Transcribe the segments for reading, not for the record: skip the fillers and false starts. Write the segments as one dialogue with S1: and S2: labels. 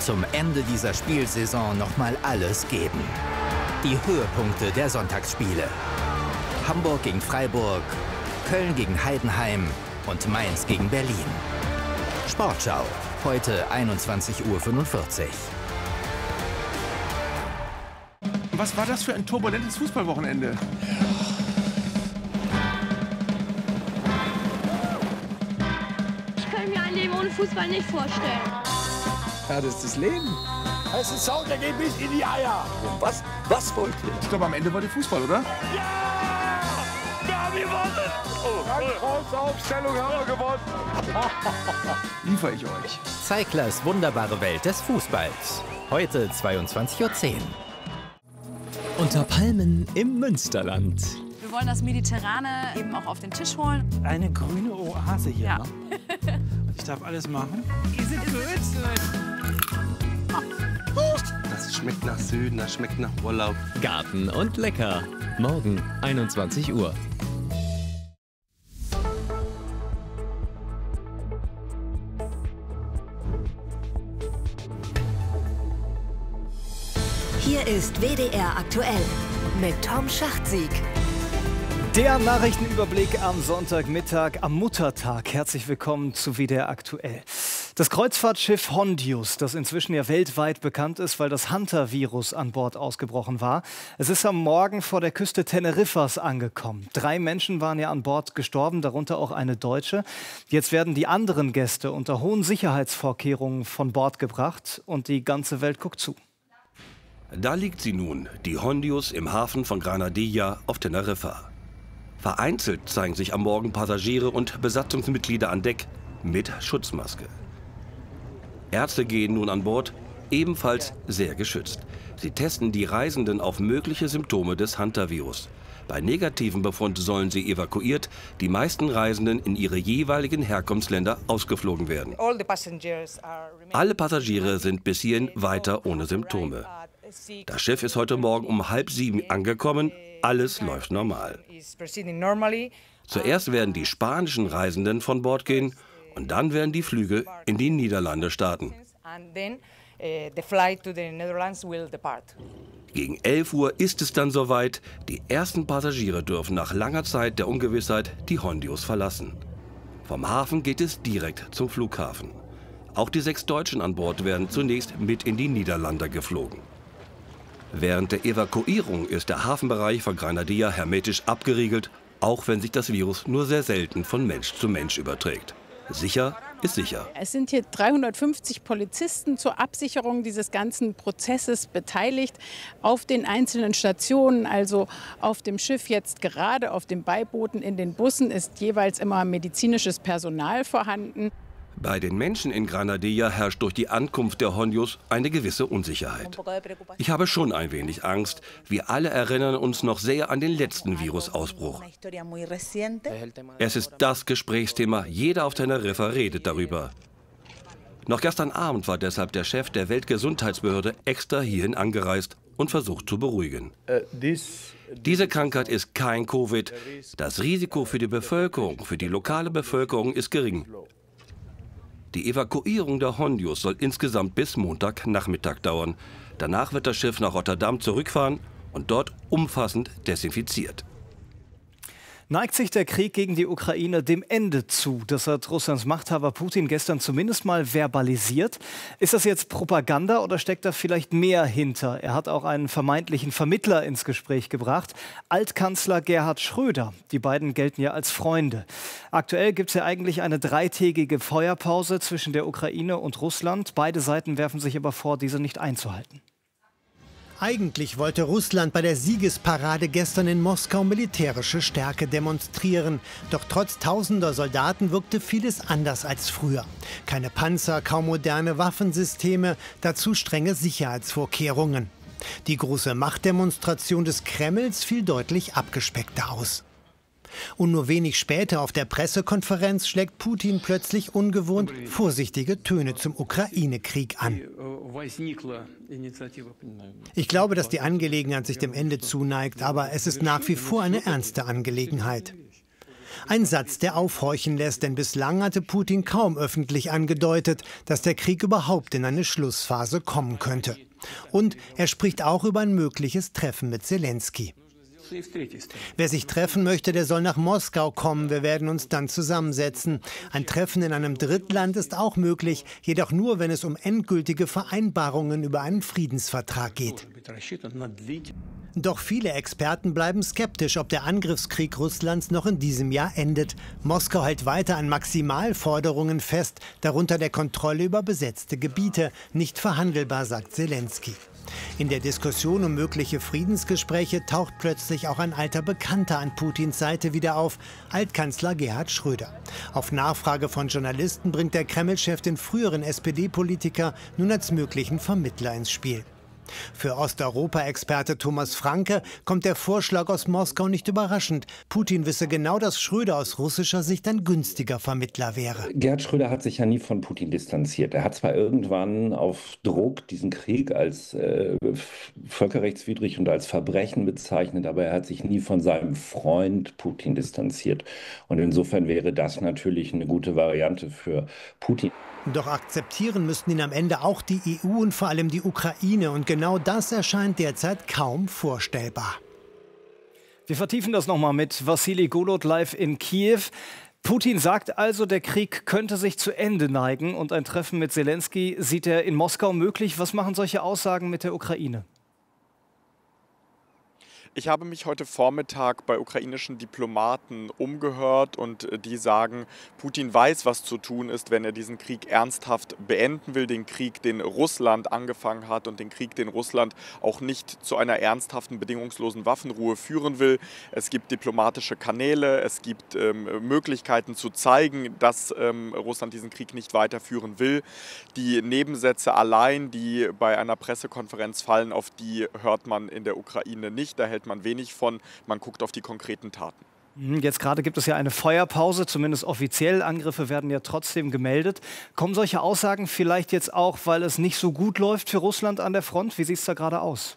S1: zum Ende dieser Spielsaison nochmal alles geben. Die Höhepunkte der Sonntagsspiele. Hamburg gegen Freiburg, Köln gegen Heidenheim und Mainz gegen Berlin. Sportschau, heute 21:45 Uhr.
S2: Was war das für ein turbulentes Fußballwochenende?
S3: Ich kann mir ein Leben ohne Fußball nicht vorstellen.
S4: Ja, das ist das Leben.
S5: Es ist Sound, der geht bis in die Eier.
S4: Was wollt ihr?
S2: Ich glaube, am Ende war der Fußball, oder?
S5: Ja! Wir haben gewonnen! Große Aufstellung haben wir gewonnen.
S2: Liefere ich euch.
S1: Zeiglers wunderbare Welt des Fußballs. Heute 22:10 Uhr.
S6: Unter Palmen im Münsterland.
S7: Wir wollen das Mediterrane eben auch auf den Tisch holen.
S8: Eine grüne Oase hier.
S7: Ja.
S8: Ne? Und ich darf alles machen.
S7: Die sind gut.
S9: Das schmeckt nach Süden, das schmeckt nach Urlaub.
S6: Garten und lecker. Morgen 21 Uhr.
S10: Hier ist WDR aktuell mit Tom Schachtsieg.
S11: Der Nachrichtenüberblick am Sonntagmittag, am Muttertag. Herzlich willkommen zu WDR aktuell. Das Kreuzfahrtschiff Hondius, das inzwischen ja weltweit bekannt ist, weil das Hunter-Virus an Bord ausgebrochen war. Es ist am Morgen vor der Küste Teneriffas angekommen. 3 Menschen waren ja an Bord gestorben, darunter auch eine Deutsche. Jetzt werden die anderen Gäste unter hohen Sicherheitsvorkehrungen von Bord gebracht und die ganze Welt guckt zu.
S9: Da liegt sie nun, die Hondius im Hafen von Granadilla auf Teneriffa. Vereinzelt zeigen sich am Morgen Passagiere und Besatzungsmitglieder an Deck mit Schutzmaske. Ärzte gehen nun an Bord, ebenfalls sehr geschützt. Sie testen die Reisenden auf mögliche Symptome des Hunter-Virus. Bei negativem Befund sollen sie evakuiert, die meisten Reisenden in ihre jeweiligen Herkunftsländer ausgeflogen werden. Alle Passagiere sind bis hierhin weiter ohne Symptome. Das Schiff ist heute Morgen um 6:30 angekommen. Alles läuft normal. Zuerst werden die spanischen Reisenden von Bord gehen und dann werden die Flüge in die Niederlande starten. Gegen 11 Uhr ist es dann soweit. Die ersten Passagiere dürfen nach langer Zeit der Ungewissheit die Hondius verlassen. Vom Hafen geht es direkt zum Flughafen. Auch die 6 Deutschen an Bord werden zunächst mit in die Niederlande geflogen. Während der Evakuierung ist der Hafenbereich von Granadilla hermetisch abgeriegelt, auch wenn sich das Virus nur sehr selten von Mensch zu Mensch überträgt. Sicher ist sicher.
S12: Es sind hier 350 Polizisten zur Absicherung dieses ganzen Prozesses beteiligt. Auf den einzelnen Stationen, also auf dem Schiff jetzt gerade, auf den Beibooten, in den Bussen, ist jeweils immer medizinisches Personal vorhanden.
S9: Bei den Menschen in Granadilla herrscht durch die Ankunft der Hondius eine gewisse Unsicherheit. Ich habe schon ein wenig Angst. Wir alle erinnern uns noch sehr an den letzten Virusausbruch. Es ist das Gesprächsthema. Jeder auf Teneriffa redet darüber. Noch gestern Abend war deshalb der Chef der Weltgesundheitsbehörde extra hierhin angereist und versucht zu beruhigen. Diese Krankheit ist kein Covid. Das Risiko für die Bevölkerung, für die lokale Bevölkerung ist gering. Die Evakuierung der Hondius soll insgesamt bis Montagnachmittag dauern. Danach wird das Schiff nach Rotterdam zurückfahren und dort umfassend desinfiziert.
S11: Neigt sich der Krieg gegen die Ukraine dem Ende zu? Das hat Russlands Machthaber Putin gestern zumindest mal verbalisiert. Ist das jetzt Propaganda oder steckt da vielleicht mehr hinter? Er hat auch einen vermeintlichen Vermittler ins Gespräch gebracht, Altkanzler Gerhard Schröder. Die beiden gelten ja als Freunde. Aktuell gibt es ja eigentlich eine 3-tägige Feuerpause zwischen der Ukraine und Russland. Beide Seiten werfen sich aber vor, diese nicht einzuhalten.
S13: Eigentlich wollte Russland bei der Siegesparade gestern in Moskau militärische Stärke demonstrieren. Doch trotz tausender Soldaten wirkte vieles anders als früher. Keine Panzer, kaum moderne Waffensysteme, dazu strenge Sicherheitsvorkehrungen. Die große Machtdemonstration des Kremls fiel deutlich abgespeckter aus. Und nur wenig später auf der Pressekonferenz schlägt Putin plötzlich ungewohnt vorsichtige Töne zum Ukraine-Krieg an. Ich glaube, dass die Angelegenheit sich dem Ende zuneigt, aber es ist nach wie vor eine ernste Angelegenheit. Ein Satz, der aufhorchen lässt, denn bislang hatte Putin kaum öffentlich angedeutet, dass der Krieg überhaupt in eine Schlussphase kommen könnte. Und er spricht auch über ein mögliches Treffen mit Zelensky. Wer sich treffen möchte, der soll nach Moskau kommen. Wir werden uns dann zusammensetzen. Ein Treffen in einem Drittland ist auch möglich, jedoch nur, wenn es um endgültige Vereinbarungen über einen Friedensvertrag geht. Doch viele Experten bleiben skeptisch, ob der Angriffskrieg Russlands noch in diesem Jahr endet. Moskau hält weiter an Maximalforderungen fest, darunter der Kontrolle über besetzte Gebiete. Nicht verhandelbar, sagt Zelensky. In der Diskussion um mögliche Friedensgespräche taucht plötzlich auch ein alter Bekannter an Putins Seite wieder auf, Altkanzler Gerhard Schröder. Auf Nachfrage von Journalisten bringt der Kreml-Chef den früheren SPD-Politiker nun als möglichen Vermittler ins Spiel. Für Osteuropa-Experte Thomas Franke kommt der Vorschlag aus Moskau nicht überraschend. Putin wisse genau, dass Schröder aus russischer Sicht ein günstiger Vermittler wäre.
S14: Gerhard Schröder hat sich ja nie von Putin distanziert. Er hat zwar irgendwann auf Druck diesen Krieg als völkerrechtswidrig und als Verbrechen bezeichnet, aber er hat sich nie von seinem Freund Putin distanziert. Und insofern wäre das natürlich eine gute Variante für Putin.
S13: Doch akzeptieren müssten ihn am Ende auch die EU und vor allem die Ukraine. Und genau das erscheint derzeit kaum vorstellbar.
S11: Wir vertiefen das nochmal mit Wassili Golod live in Kiew. Putin sagt also, der Krieg könnte sich zu Ende neigen und ein Treffen mit Zelensky sieht er in Moskau möglich. Was machen solche Aussagen mit der Ukraine?
S15: Ich habe mich heute Vormittag bei ukrainischen Diplomaten umgehört und die sagen, Putin weiß, was zu tun ist, wenn er diesen Krieg ernsthaft beenden will, den Krieg, den Russland angefangen hat und den Krieg, den Russland auch nicht zu einer ernsthaften, bedingungslosen Waffenruhe führen will. Es gibt diplomatische Kanäle, es gibt Möglichkeiten zu zeigen, dass Russland diesen Krieg nicht weiterführen will. Die Nebensätze allein, die bei einer Pressekonferenz fallen, auf die hört man in der Ukraine nicht. Da hält man wenig von, man guckt auf die konkreten Taten.
S11: Jetzt gerade gibt es ja eine Feuerpause, zumindest offiziell. Angriffe werden ja trotzdem gemeldet. Kommen solche Aussagen vielleicht jetzt auch, weil es nicht so gut läuft für Russland an der Front? Wie sieht es da gerade aus?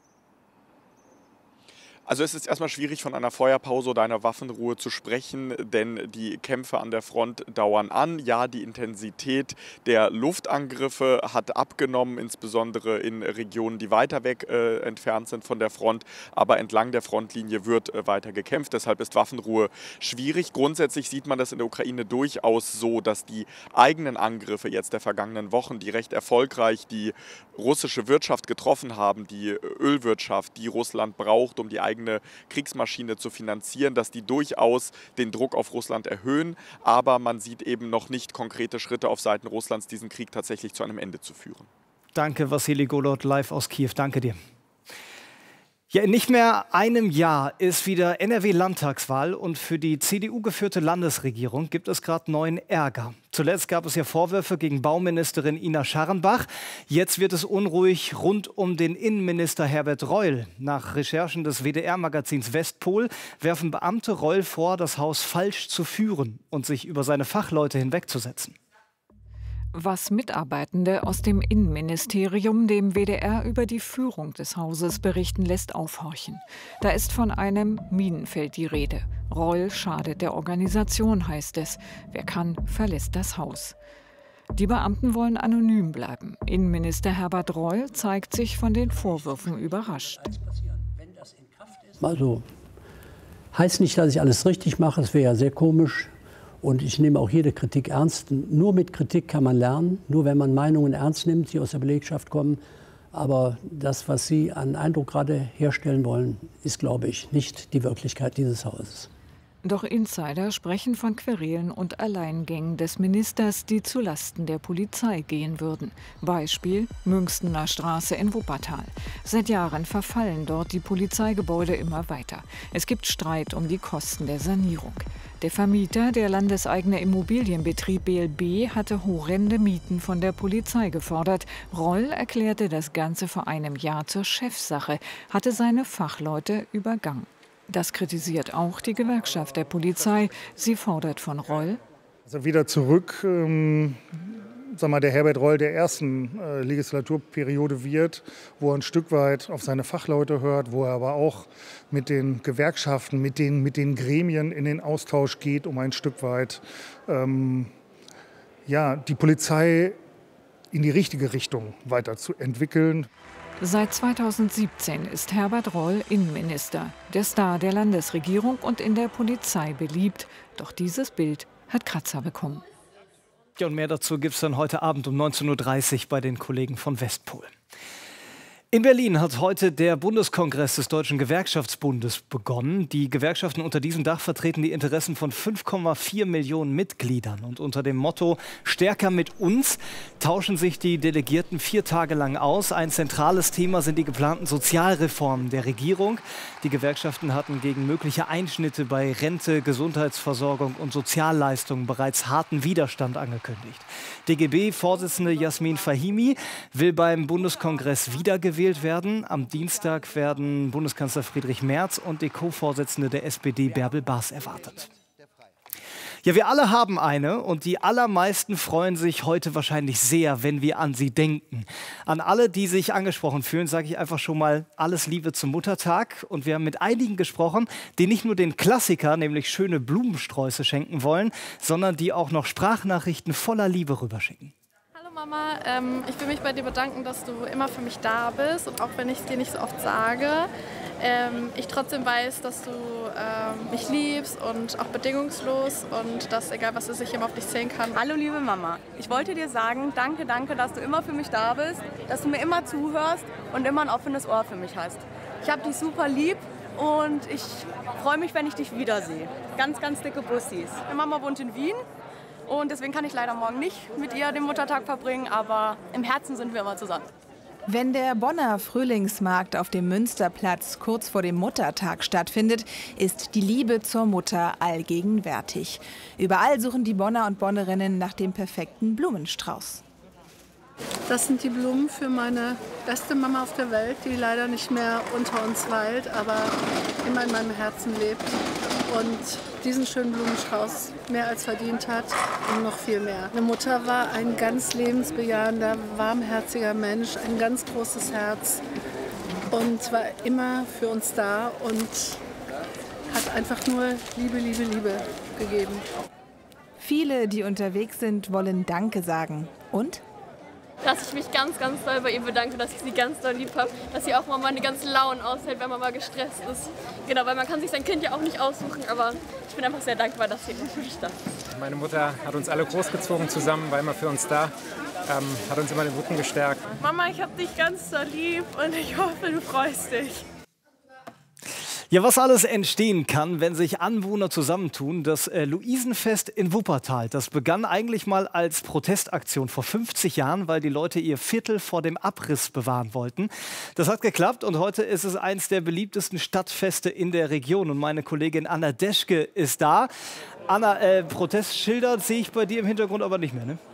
S15: Also es ist erstmal schwierig, von einer Feuerpause oder einer Waffenruhe zu sprechen, denn die Kämpfe an der Front dauern an. Ja, die Intensität der Luftangriffe hat abgenommen, insbesondere in Regionen, die weiter weg entfernt sind von der Front. Aber entlang der Frontlinie wird weiter gekämpft. Deshalb ist Waffenruhe schwierig. Grundsätzlich sieht man das in der Ukraine durchaus so, dass die eigenen Angriffe jetzt der vergangenen Wochen, die recht erfolgreich die russische Wirtschaft getroffen haben, die Ölwirtschaft, die Russland braucht, um die eigene Kriegsmaschine zu finanzieren, dass die durchaus den Druck auf Russland erhöhen. Aber man sieht eben noch nicht konkrete Schritte auf Seiten Russlands, diesen Krieg tatsächlich zu einem Ende zu führen.
S11: Danke, Wassili Golod, live aus Kiew. Danke dir. Ja, in nicht mehr einem Jahr ist wieder NRW-Landtagswahl und für die CDU-geführte Landesregierung gibt es gerade neuen Ärger. Zuletzt gab es ja Vorwürfe gegen Bauministerin Ina Scharrenbach. Jetzt wird es unruhig rund um den Innenminister Herbert Reul. Nach Recherchen des WDR-Magazins Westpol werfen Beamte Reul vor, das Haus falsch zu führen und sich über seine Fachleute hinwegzusetzen.
S16: Was Mitarbeitende aus dem Innenministerium dem WDR über die Führung des Hauses berichten, lässt aufhorchen. Da ist von einem Minenfeld die Rede. Reul schadet der Organisation, heißt es. Wer kann, verlässt das Haus. Die Beamten wollen anonym bleiben. Innenminister Herbert Reul zeigt sich von den Vorwürfen überrascht.
S17: Also, heißt nicht, dass ich alles richtig mache, das wäre ja sehr komisch. Und ich nehme auch jede Kritik ernst. Nur mit Kritik kann man lernen, nur wenn man Meinungen ernst nimmt, die aus der Belegschaft kommen. Aber das, was Sie an Eindruck gerade herstellen wollen, ist, glaube ich, nicht die Wirklichkeit dieses Hauses.
S16: Doch Insider sprechen von Querelen und Alleingängen des Ministers, die zulasten der Polizei gehen würden. Beispiel Münchstener Straße in Wuppertal. Seit Jahren verfallen dort die Polizeigebäude immer weiter. Es gibt Streit um die Kosten der Sanierung. Der Vermieter, der landeseigene Immobilienbetrieb BLB, hatte horrende Mieten von der Polizei gefordert. Reul erklärte das Ganze vor einem Jahr zur Chefsache, hatte seine Fachleute übergangen. Das kritisiert auch die Gewerkschaft der Polizei. Sie fordert von Reul:
S18: Also wieder zurück der Herbert Reul der ersten Legislaturperiode wird, wo er ein Stück weit auf seine Fachleute hört, wo er aber auch mit den Gewerkschaften, mit den Gremien in den Austausch geht, um ein Stück weit die Polizei in die richtige Richtung weiterzuentwickeln.
S16: Seit 2017 ist Herbert Reul Innenminister, der Star der Landesregierung und in der Polizei beliebt. Doch dieses Bild hat Kratzer bekommen.
S11: Ja, und mehr dazu gibt es dann heute Abend um 19:30 Uhr bei den Kollegen von Westpol. In Berlin hat heute der Bundeskongress des Deutschen Gewerkschaftsbundes begonnen. Die Gewerkschaften unter diesem Dach vertreten die Interessen von 5,4 Millionen Mitgliedern. Und unter dem Motto »Stärker mit uns« tauschen sich die Delegierten 4 Tage lang aus. Ein zentrales Thema sind die geplanten Sozialreformen der Regierung. Die Gewerkschaften hatten gegen mögliche Einschnitte bei Rente, Gesundheitsversorgung und Sozialleistungen bereits harten Widerstand angekündigt. DGB-Vorsitzende Jasmin Fahimi will beim Bundeskongress wiedergewählt werden. Am Dienstag werden Bundeskanzler Friedrich Merz und die Co-Vorsitzende der SPD Bärbel Baas erwartet. Ja, wir alle haben eine und die allermeisten freuen sich heute wahrscheinlich sehr, wenn wir an sie denken. An alle, die sich angesprochen fühlen, sage ich einfach schon mal alles Liebe zum Muttertag. Und wir haben mit einigen gesprochen, die nicht nur den Klassiker, nämlich schöne Blumensträuße schenken wollen, sondern die auch noch Sprachnachrichten voller Liebe rüberschicken.
S19: Mama, ich will mich bei dir bedanken, dass du immer für mich da bist und auch wenn ich es dir nicht so oft sage, ich trotzdem weiß, dass du mich liebst und auch bedingungslos und dass, egal was ist, ich immer auf dich zählen kann.
S20: Hallo liebe Mama, ich wollte dir sagen, danke, dass du immer für mich da bist, dass du mir immer zuhörst und immer ein offenes Ohr für mich hast. Ich habe dich super lieb und ich freue mich, wenn ich dich wiedersehe. Ganz, ganz dicke Bussis. Meine Mama wohnt in Wien. Und deswegen kann ich leider morgen nicht mit ihr den Muttertag verbringen, aber im Herzen sind wir immer zusammen.
S21: Wenn der Bonner Frühlingsmarkt auf dem Münsterplatz kurz vor dem Muttertag stattfindet, ist die Liebe zur Mutter allgegenwärtig. Überall suchen die Bonner und Bonnerinnen nach dem perfekten Blumenstrauß.
S22: Das sind die Blumen für meine beste Mama auf der Welt, die leider nicht mehr unter uns weilt, aber immer in meinem Herzen lebt und diesen schönen Blumenstrauß mehr als verdient hat und noch viel mehr. Meine Mutter war ein ganz lebensbejahender, warmherziger Mensch, ein ganz großes Herz und war immer für uns da und hat einfach nur Liebe, Liebe, Liebe gegeben.
S21: Viele, die unterwegs sind, wollen Danke sagen. Und?
S23: Dass ich mich ganz, ganz doll bei ihr bedanke, dass ich sie ganz doll lieb habe, dass sie auch mal meine ganzen Launen aushält, wenn man mal gestresst ist. Genau, weil man kann sich sein Kind ja auch nicht aussuchen, aber ich bin einfach sehr dankbar, dass sie immer für mich da ist.
S24: Meine Mutter hat uns alle großgezogen zusammen, war immer für uns da, hat uns immer den Rücken gestärkt.
S19: Mama, ich habe dich ganz doll lieb und ich hoffe, du freust dich.
S11: Ja, was alles entstehen kann, wenn sich Anwohner zusammentun. Das Luisenfest in Wuppertal, das begann eigentlich mal als Protestaktion vor 50 Jahren, weil die Leute ihr Viertel vor dem Abriss bewahren wollten. Das hat geklappt und heute ist es eins der beliebtesten Stadtfeste in der Region. Und meine Kollegin Anna Deschke ist da. Anna, Protestschilder sehe ich bei dir im Hintergrund aber nicht mehr, ne?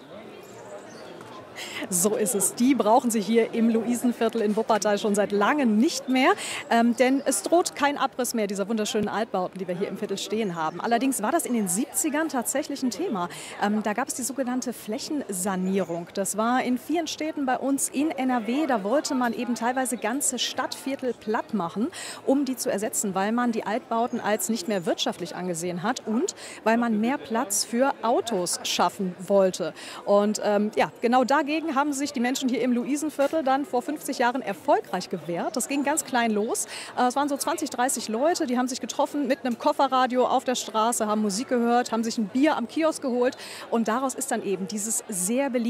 S25: So ist es. Die brauchen Sie hier im Luisenviertel in Wuppertal schon seit langem nicht mehr. Denn es droht kein Abriss mehr dieser wunderschönen Altbauten, die wir hier im Viertel stehen haben. Allerdings war das in den 70ern tatsächlich ein Thema. Da gab es die sogenannte Flächensanierung. Das war in vielen Städten bei uns in NRW. Da wollte man eben teilweise ganze Stadtviertel platt machen, um die zu ersetzen, weil man die Altbauten als nicht mehr wirtschaftlich angesehen hat und weil man mehr Platz für Autos schaffen wollte. Und ja, genau dagegen haben sich die Menschen hier im Luisenviertel dann vor 50 Jahren erfolgreich gewehrt. Das ging ganz klein los. Es waren so 20, 30 Leute, die haben sich getroffen mit einem Kofferradio auf der Straße, haben Musik gehört, haben sich ein Bier am Kiosk geholt und daraus ist dann eben dieses sehr beliebte